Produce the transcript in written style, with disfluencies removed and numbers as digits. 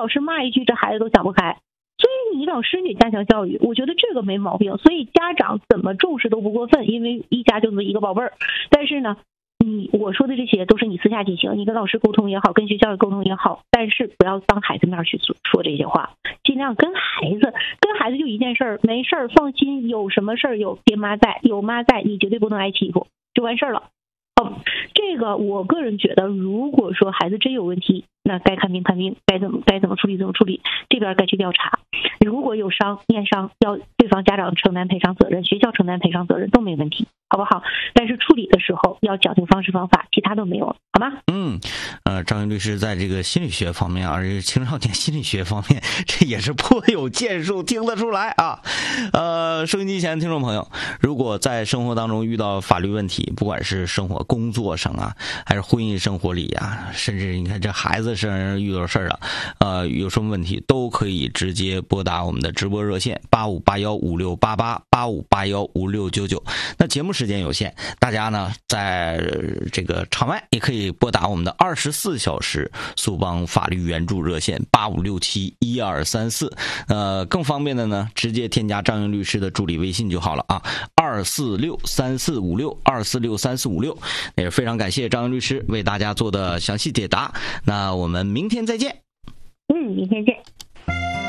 老师骂一句，这孩子都想不开。所以你老师你加强教育，我觉得这个没毛病。所以家长怎么重视都不过分，因为一家就这么一个宝贝儿。但是呢，我说的这些都是你私下进行，你跟老师沟通也好，跟学校沟通也好，但是不要当孩子面去说这些话，尽量跟孩子就一件事儿，没事儿放心，有什么事儿有爹妈在，有妈在，你绝对不能挨欺负，就完事儿了。这个我个人觉得，如果说孩子真有问题，那该看病看病，该怎么处理怎么处理，这边该去调查。如果有验伤，要对方家长承担赔偿责任，学校承担赔偿责任都没问题，好不好？但是处理的时候要讲究方式方法，其他都没有，好吗？ 张云律师在这个心理学方面，而且青少年心理学方面，这也是颇有建树，听得出来啊。收音机前的听众朋友，如果在生活当中遇到法律问题，不管是生活工作上啊，还是婚姻生活里啊，甚至你看这孩子身上遇到事儿了，有什么问题都可以直接拨打我们的直播热线8581568885815699。那节目时间有限，大家呢在这个场外也可以拨打我们的24小时苏邦法律援助热线85671234。更方便的呢，直接添加张云律师的助理微信就好了啊，2463456，2463456。也非常感谢张云律师为大家做的详细解答。那我们明天再见。 明天见。